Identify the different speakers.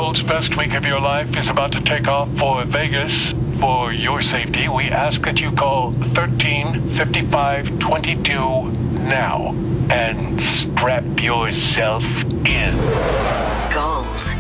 Speaker 1: world's best week of your life is about to take off for Vegas. For your safety, we ask that you call 135522 now and strap yourself in.
Speaker 2: Gold